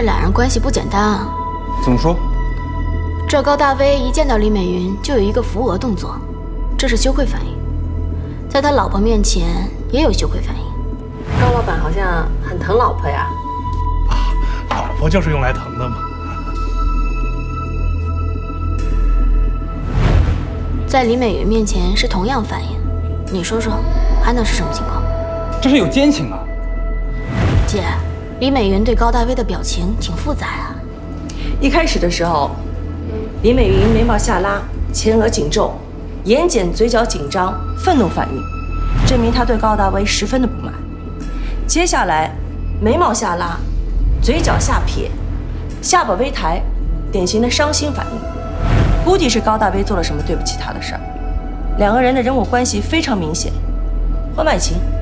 这俩人关系不简单啊。 怎么说？ 这高大威一见到李美云就有一个扶额动作，这是羞愧反应。在他老婆面前也有羞愧反应。 高老板好像很疼老婆呀。 啊，老婆就是用来疼的嘛。 在李美云面前是同样反应，你说说，还能是什么情况？ 这是有奸情啊！ 姐，李美云对高大威的表情挺复杂啊。 一开始的时候，李美云眉毛下拉，前额紧皱，眼睑、嘴角紧张，愤怒反应，证明她对高大威十分的不满。接下来，眉毛下拉，嘴角下撇，下巴微抬，典型的伤心反应。估计是高大威做了什么对不起她的事儿，两个人的人我关系非常明显，婚外情。